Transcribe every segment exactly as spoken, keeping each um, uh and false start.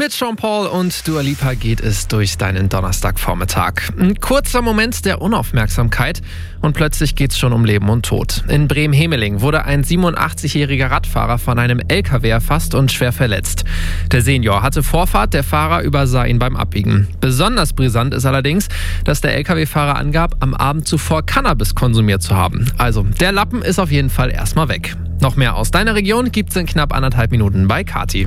Mit Sean Paul und Dua Lipa geht es durch deinen Donnerstagvormittag. Ein kurzer Moment der Unaufmerksamkeit und plötzlich geht's schon um Leben und Tod. In Bremen-Hemeling wurde ein siebenundachtzigjähriger Radfahrer von einem L K W erfasst und schwer verletzt. Der Senior hatte Vorfahrt, der Fahrer übersah ihn beim Abbiegen. Besonders brisant ist allerdings, dass der L K W-Fahrer angab, am Abend zuvor Cannabis konsumiert zu haben. Also, der Lappen ist auf jeden Fall erstmal weg. Noch mehr aus deiner Region gibt's in knapp anderthalb Minuten bei Kati.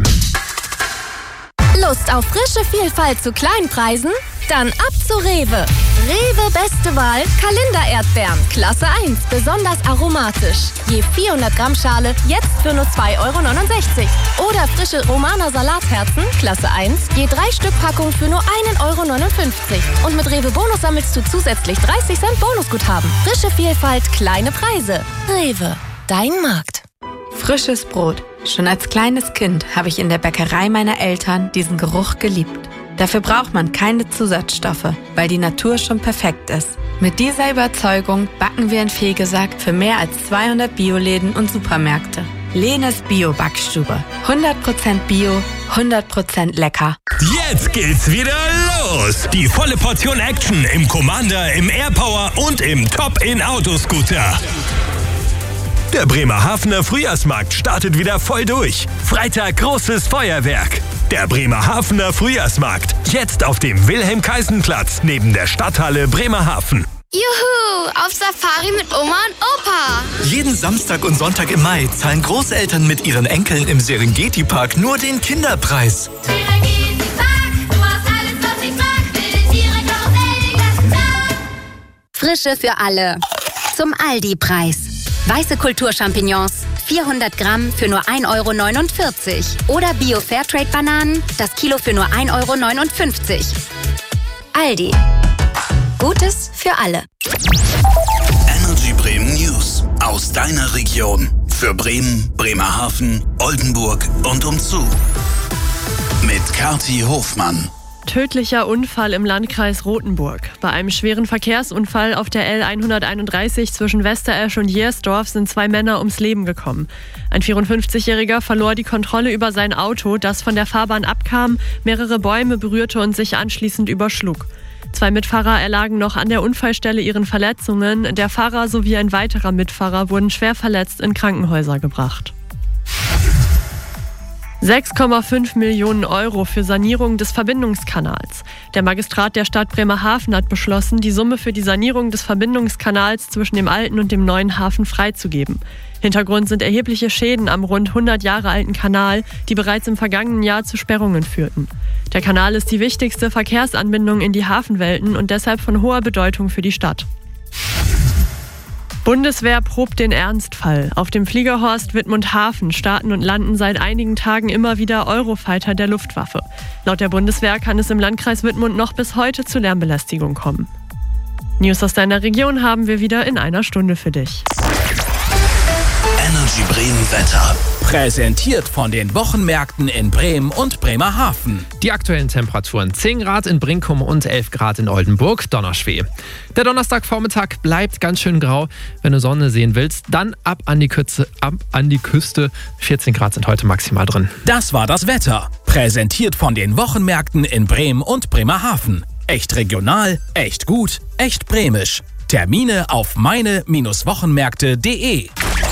Lust auf frische Vielfalt zu Kleinpreisen? Dann ab zu Rewe. Rewe beste Wahl, Kalender-Erdbeeren, Klasse eins, besonders aromatisch. Je vierhundert Gramm Schale, jetzt für nur zwei Euro neunundsechzig. Oder frische Romaner Salatherzen, Klasse eins, je drei Stück Packung für nur ein Euro neunundfünfzig. Und mit Rewe Bonus sammelst du zusätzlich dreißig Cent Bonusguthaben. Frische Vielfalt, kleine Preise. Rewe, dein Markt. Frisches Brot. Schon als kleines Kind habe ich in der Bäckerei meiner Eltern diesen Geruch geliebt. Dafür braucht man keine Zusatzstoffe, weil die Natur schon perfekt ist. Mit dieser Überzeugung backen wir in Fegesack für mehr als zweihundert Bioläden und Supermärkte. Lenes Bio-Backstube. hundert Prozent Bio, hundert Prozent lecker. Jetzt geht's wieder los! Die volle Portion Action im Commander, im Airpower und im Top-in-Autoscooter. Der Bremerhavener Frühjahrsmarkt startet wieder voll durch. Freitag großes Feuerwerk. Der Bremerhavener Frühjahrsmarkt. Jetzt auf dem Wilhelm-Kaisen-Platz neben der Stadthalle Bremerhaven. Juhu, auf Safari mit Oma und Opa. Jeden Samstag und Sonntag im Mai zahlen Großeltern mit ihren Enkeln im Serengeti-Park nur den Kinderpreis. Serengeti-Park, du hast alles, was ich mag. Wilde Tiere, Karussell, den ganzen Tag. Frische für alle. Zum Aldi-Preis. Weiße Kulturchampignons, vierhundert Gramm für nur ein Euro neunundvierzig. Oder Bio-Fairtrade-Bananen, das Kilo für nur ein Euro neunundfünfzig. Aldi. Gutes für alle. Energy Bremen News. Aus deiner Region. Für Bremen, Bremerhaven, Oldenburg und umzu. Mit Kati Hofmann. Tödlicher Unfall im Landkreis Rothenburg. Bei einem schweren Verkehrsunfall auf der L hunderteinunddreißig zwischen Westeresch und Jersdorf sind zwei Männer ums Leben gekommen. Ein vierundfünfzigjähriger verlor die Kontrolle über sein Auto, das von der Fahrbahn abkam, mehrere Bäume berührte und sich anschließend überschlug. Zwei Mitfahrer erlagen noch an der Unfallstelle ihren Verletzungen. Der Fahrer sowie ein weiterer Mitfahrer wurden schwer verletzt in Krankenhäuser gebracht. sechs Komma fünf Millionen Euro für Sanierung des Verbindungskanals. Der Magistrat der Stadt Bremerhaven hat beschlossen, die Summe für die Sanierung des Verbindungskanals zwischen dem alten und dem neuen Hafen freizugeben. Hintergrund sind erhebliche Schäden am rund hundert Jahre alten Kanal, die bereits im vergangenen Jahr zu Sperrungen führten. Der Kanal ist die wichtigste Verkehrsanbindung in die Hafenwelten und deshalb von hoher Bedeutung für die Stadt. Bundeswehr probt den Ernstfall. Auf dem Fliegerhorst Wittmund-Hafen starten und landen seit einigen Tagen immer wieder Eurofighter der Luftwaffe. Laut der Bundeswehr kann es im Landkreis Wittmund noch bis heute zu Lärmbelästigung kommen. News aus deiner Region haben wir wieder in einer Stunde für dich. Energy Bremen Wetter. Präsentiert von den Wochenmärkten in Bremen und Bremerhaven. Die aktuellen Temperaturen: zehn Grad in Brinkum und elf Grad in Oldenburg, Donnerschweh. Der Donnerstagvormittag bleibt ganz schön grau. Wenn du Sonne sehen willst, dann ab an die Küste. Ab an die Küste. vierzehn Grad sind heute maximal drin. Das war das Wetter. Präsentiert von den Wochenmärkten in Bremen und Bremerhaven. Echt regional, echt gut, echt bremisch. Termine auf meine Wochenmärkte punkt de.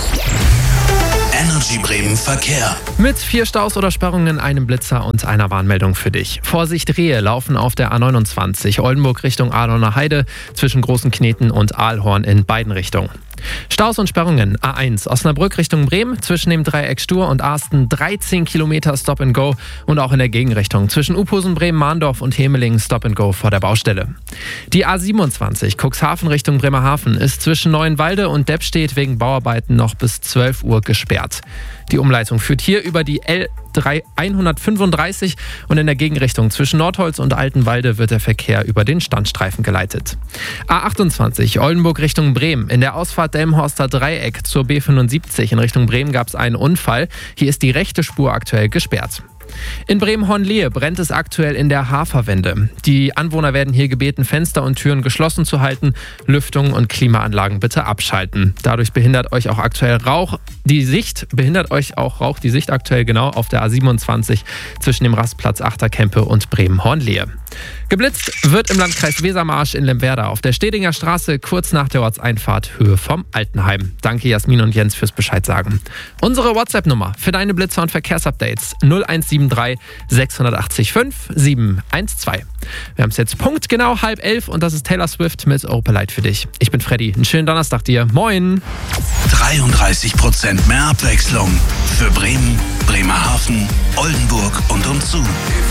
Energy Bremen Verkehr. Mit vier Staus oder Sperrungen, einem Blitzer und einer Warnmeldung für dich. Vorsicht, Rehe laufen auf der A neunundzwanzig, Oldenburg Richtung Ahorner Heide, zwischen Großen Kneten und Aalhorn in beiden Richtungen. Staus und Sperrungen: A eins, Osnabrück Richtung Bremen, zwischen dem Dreieck Stur und Arsten dreizehn Kilometer Stop and Go und auch in der Gegenrichtung zwischen Uphusen, Bremen-Mahndorf und Hemeling Stop and Go vor der Baustelle. Die A siebenundzwanzig, Cuxhaven Richtung Bremerhaven, ist zwischen Neuenwalde und Deppstedt wegen Bauarbeiten noch bis zwölf Uhr gesperrt. Die Umleitung führt hier über die L hundertfünfunddreißig und in der Gegenrichtung zwischen Nordholz und Altenwalde wird der Verkehr über den Standstreifen geleitet. A achtundzwanzig, Oldenburg Richtung Bremen. In der Ausfahrt Delmenhorster Dreieck zur B fünfundsiebzig in Richtung Bremen gab es einen Unfall. Hier ist die rechte Spur aktuell gesperrt. In Bremen-Hornlehe brennt es aktuell in der Haferwende. Die Anwohner werden hier gebeten, Fenster und Türen geschlossen zu halten, Lüftung und Klimaanlagen bitte abschalten. Dadurch behindert euch auch aktuell Rauch die Sicht, behindert euch auch Rauch die Sicht aktuell genau auf der A siebenundzwanzig zwischen dem Rastplatz Achterkempe und Bremen-Hornlehe. Geblitzt wird im Landkreis Wesermarsch in Lemwerder auf der Stedinger Straße kurz nach der Ortseinfahrt Höhe vom Altenheim. Danke Jasmin und Jens fürs Bescheid sagen. Unsere WhatsApp-Nummer für deine Blitzer und Verkehrsupdates null eins sieben drei sechs acht fünf sieben eins zwei. Wir haben es jetzt punktgenau halb elf und das ist Taylor Swift mit Opalite für dich. Ich bin Freddy. Einen schönen Donnerstag dir. Moin! dreiunddreißig Prozent mehr Abwechslung für Bremen, Bremerhaven, Oldenburg und umzu.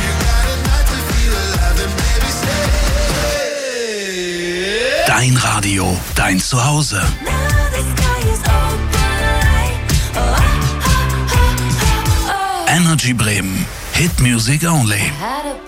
Dein Radio, dein Zuhause. Energy Bremen. Hit Music Only.